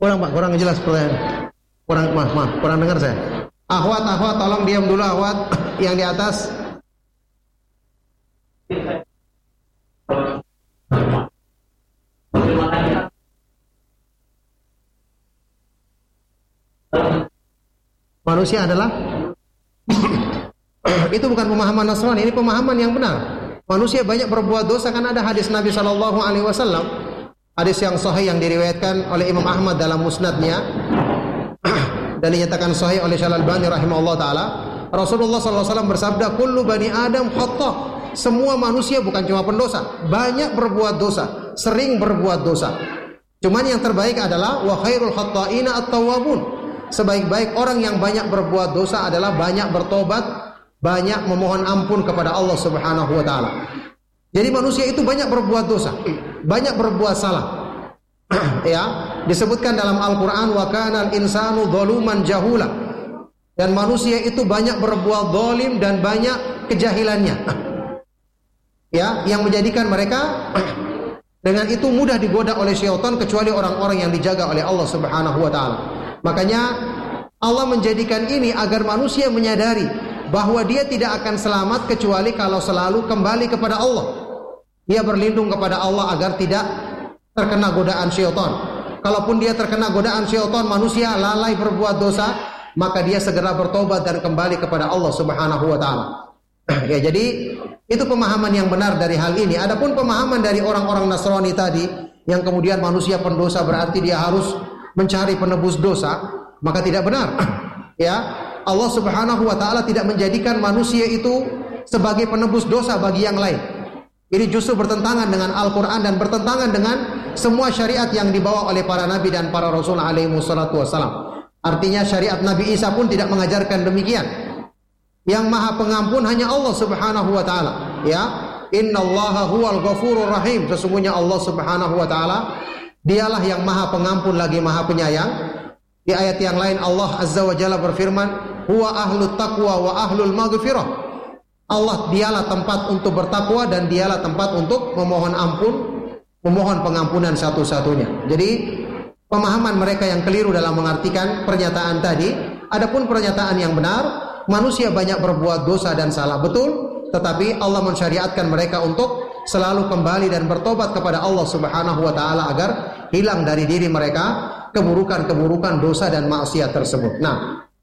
kurang jelas pertanyaan. Maaf, kurang dengar saya. Akhwat, tolong diam dulu akhwat yang di atas. Manusia adalah itu bukan pemahaman Nasrani, ini pemahaman yang benar. Manusia banyak berbuat dosa karena ada hadis Nabi Shallallahu Alaihi Wasallam, hadis yang sahih yang diriwayatkan oleh Imam Ahmad dalam musnadnya dan dinyatakan sahih oleh Syekh Al-Albani rahimahullah taala. Rasulullah Sallallahu Alaihi Wasallam bersabda, "Kullu bani Adam khata." Semua manusia bukan cuma pendosa, banyak berbuat dosa, sering berbuat dosa. Cuman yang terbaik adalah wa khairul khata'ina at-tawwabun. Sebaik-baik orang yang banyak berbuat dosa adalah banyak bertobat, banyak memohon ampun kepada Allah Subhanahu wa taala. Jadi manusia itu banyak berbuat dosa, banyak berbuat salah. Ya, disebutkan dalam Al-Qur'an wa kanal insanu dzaluman jahula. Dan manusia itu banyak berbuat zalim dan banyak kejahilannya. Ya, yang menjadikan mereka dengan itu mudah digoda oleh syaitan kecuali orang-orang yang dijaga oleh Allah Subhanahu wa taala. Makanya Allah menjadikan ini agar manusia menyadari bahwa dia tidak akan selamat kecuali kalau selalu kembali kepada Allah. Dia berlindung kepada Allah agar tidak terkena godaan syaitan. Kalaupun dia terkena godaan syaitan, manusia lalai berbuat dosa, maka dia segera bertobat dan kembali kepada Allah Subhanahu wa taala. Ya, jadi itu pemahaman yang benar dari hal ini. Adapun pemahaman dari orang-orang Nasrani tadi yang kemudian manusia pendosa berarti dia harus mencari penebus dosa, maka tidak benar. Ya, Allah Subhanahu wa taala tidak menjadikan manusia itu sebagai penebus dosa bagi yang lain. Ini justru bertentangan dengan Al-Qur'an dan bertentangan dengan semua syariat yang dibawa oleh para nabi dan para rasul alaihi wassalatu wassalam. Artinya syariat Nabi Isa pun tidak mengajarkan demikian. Yang Maha Pengampun hanya Allah Subhanahu wa taala. Ya, innallaha huwal ghafurur rahim. Sesungguhnya Allah Subhanahu wa taala dialah yang Maha Pengampun lagi Maha Penyayang. Di ayat yang lain Allah Azza wa Jalla berfirman, huwa ahlut taqwa wa ahlul maghfirah. Allah dialah tempat untuk bertakwa dan dialah tempat untuk memohon ampun, memohon pengampunan satu-satunya. Jadi pemahaman mereka yang keliru dalam mengartikan pernyataan tadi. Adapun pernyataan yang benar, manusia banyak berbuat dosa dan salah, betul, tetapi Allah mensyariatkan mereka untuk selalu kembali dan bertobat kepada Allah Subhanahu wa taala agar hilang dari diri mereka keburukan-keburukan dosa dan maksiat tersebut. Nah,